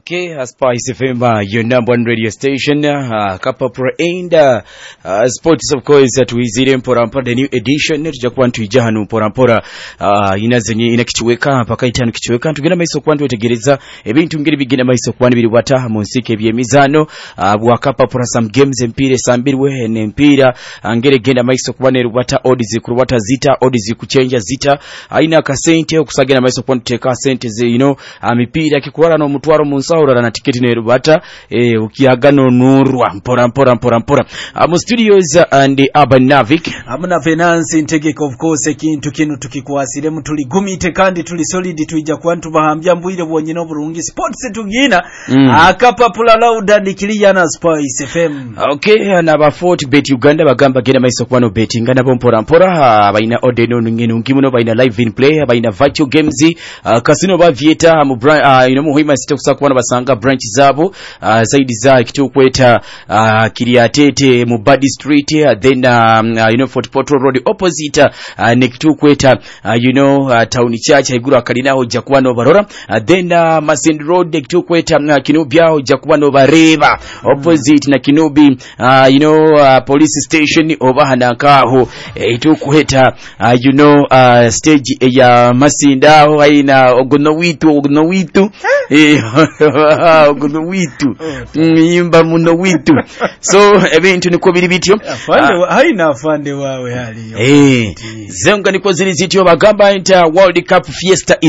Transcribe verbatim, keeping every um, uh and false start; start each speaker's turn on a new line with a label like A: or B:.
A: Okay, uh, Spice F M, uh, your number one radio station, uh, Kapapura and uh, uh, sports, of course, uh, tuizire mpora mpora, the new edition, tujakuwa ntuija hanu mpora mpora, uh, inazenye inakichweka, paka itanu kichweka, tugenda maiso kwa ntuwetegereza, ebintu ngiri bigina maiso kwa nibiri wata, monsike byemizano, uh, wa Kapapura some games mpire, sambirwe, mpira, ngere genda maiso kwa niru wata, odizi kuruwata zita, odizi kuchenja zita, aina kasente, okusagena maiso kwa ntuteka sente ze, you know, uh, mipira, kikuwara no mutuwaro munsaura na tiketi ne rubata eh ukiyagano nurwa mpora mpora mpora mpora am studios and the Urban Navic
B: amuna finance integeka of course ekintu kinu tukikwasire mutuli gumite kandi tuli solid tuija kwantu bahambya mbwire bwonye no burungi sports tugina mm. Akapapula lauda dikiliya na Spice F M.
A: Okay, na ba forty bet Uganda bagamba gena maiso kwano betting ngana mpora mpora baina odeno ngino ngimuno baina live in play baina virtual games uh, casino ba vieta mu uh, you know muhima sita kuwana basanga branch zabo uh, zaidi za kitu kweta uh, Kiriatete mu Badi Street uh, then um, uh, you know Fort Portal Road opposite uh, ne kitu kweta uh, you know uh, Town Church iguru akalinaho jakwano barora uh, then uh, Masindi Road kitu kweta uh, Kinobya jakwano bareba opposite mm. na Kinobi uh, you know uh, police station obahanakaho eh, kitu kweta uh, you know uh, stage eh, ya Masindaho aina ogono witu ogono witu eh ogono witu nyimba muno witu so ebintu niko biri bityo
B: afande haina afande wawe hali
A: eh zenga niko zili zityo bagamba inter World Cup Fiesta